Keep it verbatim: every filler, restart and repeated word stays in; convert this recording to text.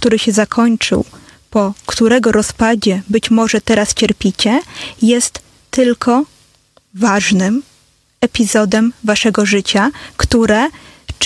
który się zakończył, po którego rozpadzie być może teraz cierpicie, jest tylko ważnym epizodem waszego życia, które